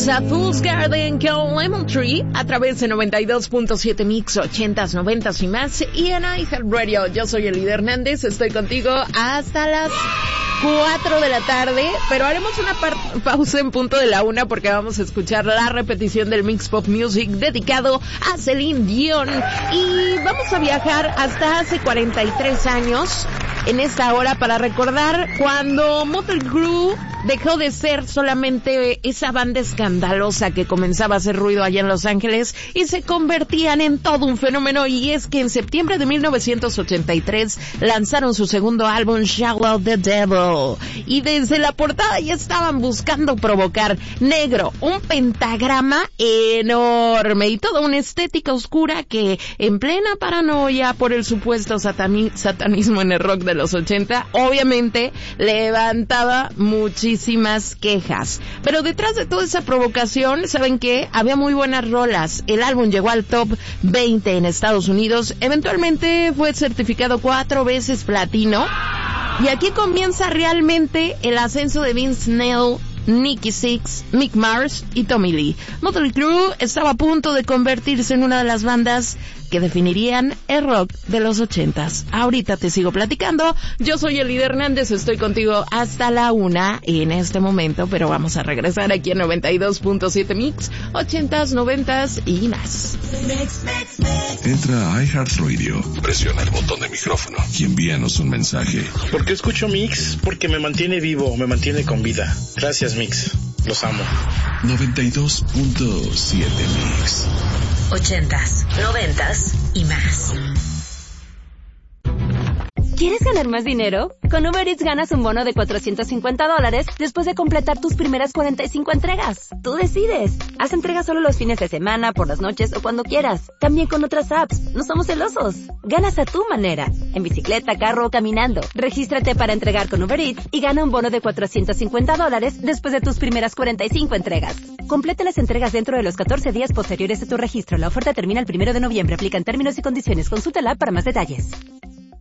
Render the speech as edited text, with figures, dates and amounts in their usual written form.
Escuchas a Fool's Garden con Lemon Tree a través de 92.7 Mix, 80s, 90s y más. Y en iHeartRadio, yo soy Elida Hernández, estoy contigo hasta las 4 de la tarde, pero haremos una pausa en punto de la 1 porque vamos a escuchar la repetición del Mix Pop Music dedicado a Celine Dion. Y vamos a viajar hasta hace 43 años en esta hora para recordar cuando Mötley Crüe dejó de ser solamente esa banda escandalosa que comenzaba a hacer ruido allá en Los Ángeles y se convertían en todo un fenómeno. Y es que en septiembre de 1983 lanzaron su segundo álbum, Shout Out the Devil, y desde la portada ya estaban buscando provocar negro, un pentagrama enorme y toda una estética oscura que, en plena paranoia por el supuesto satanismo en el rock de los 80, obviamente levantaba muchísimas quejas. Pero detrás de toda esa provocación, ¿saben qué? Había muy buenas rolas. El álbum llegó al top 20 en Estados Unidos. Eventualmente fue certificado 4 veces platino. Y aquí comienza realmente el ascenso de Vince Neil, Nikki Sixx, Mick Mars y Tommy Lee. Mötley Crüe estaba a punto de convertirse en una de las bandas que definirían el rock de los 80s. Ahorita te sigo platicando. Yo soy Elida Hernández, estoy contigo hasta la 1 en este momento, pero vamos a regresar aquí en 92.7 Mix, 80s, 90s y más. Entra a iHeartRadio, presiona el botón de micrófono y envíanos un mensaje. ¿Por qué escucho Mix? Porque me mantiene vivo, me mantiene con vida. Gracias, Mix. Los amo. 92.7 Mix. 80s, 90s y más. ¿Quieres ganar más dinero? Con Uber Eats ganas un bono de $450 después de completar tus primeras 45 entregas. Tú decides. Haz entregas solo los fines de semana, por las noches o cuando quieras. También con otras apps. No somos celosos. Ganas a tu manera. En bicicleta, carro o caminando. Regístrate para entregar con Uber Eats y gana un bono de $450 después de tus primeras 45 entregas. Completa las entregas dentro de los 14 días posteriores a tu registro. La oferta termina el 1 de noviembre. Aplican términos y condiciones. Consulta la app para más detalles.